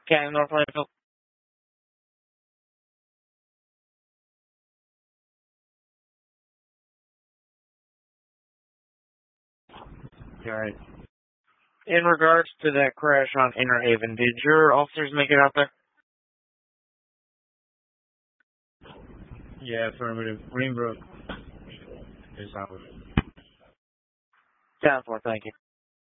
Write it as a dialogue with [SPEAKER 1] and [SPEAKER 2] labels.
[SPEAKER 1] County North Landfill. Alright. In regards to that crash on Inner Haven, did your officers make it out there?
[SPEAKER 2] Yeah, affirmative. Greenbrook is out.
[SPEAKER 1] 10-4, thank you.